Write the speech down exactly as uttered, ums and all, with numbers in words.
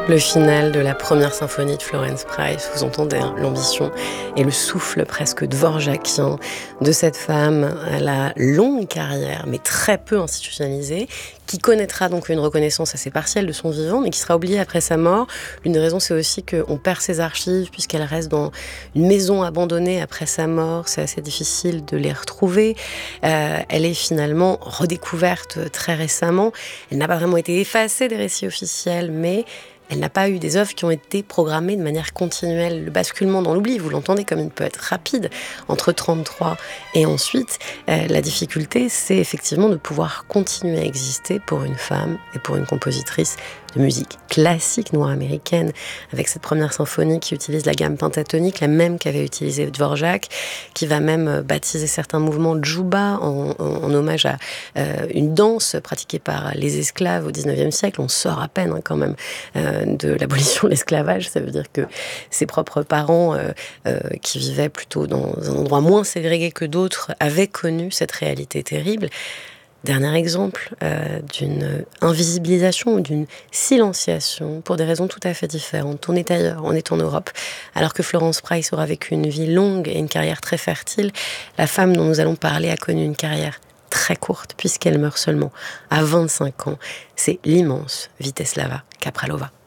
Le final de la première symphonie de Florence Price, vous entendez hein, l'ambition et le souffle presque dvorakien de cette femme à la longue carrière, mais très peu institutionnalisée, qui connaîtra donc une reconnaissance assez partielle de son vivant, mais qui sera oubliée après sa mort. L'une des raisons, c'est aussi qu'on perd ses archives, puisqu'elle reste dans une maison abandonnée après sa mort. C'est assez difficile de les retrouver. Euh, elle est finalement redécouverte très récemment. Elle n'a pas vraiment été effacée des récits officiels, mais elle n'a pas eu des œuvres qui ont été programmées de manière continuelle. Le basculement dans l'oubli, vous l'entendez comme il peut être rapide, entre trente-trois et ensuite, euh, la difficulté, c'est effectivement de pouvoir continuer à exister pour une femme et pour une compositrice de musique classique nord-américaine, avec cette première symphonie qui utilise la gamme pentatonique, la même qu'avait utilisée Dvorak, qui va même baptiser certains mouvements Djouba en, en, en hommage à euh, une danse pratiquée par les esclaves au dix-neuvième siècle. On sort à peine hein, quand même euh, de l'abolition de l'esclavage. Ça veut dire que ses propres parents, euh, euh, qui vivaient plutôt dans un endroit moins ségrégué que d'autres, avaient connu cette réalité terrible. Dernier exemple euh, d'une invisibilisation ou d'une silenciation pour des raisons tout à fait différentes. On est ailleurs, on est en Europe. Alors que Florence Price aura vécu une vie longue et une carrière très fertile, la femme dont nous allons parler a connu une carrière très courte puisqu'elle meurt seulement à vingt-cinq ans. C'est l'immense Vítězslava Kaprálová.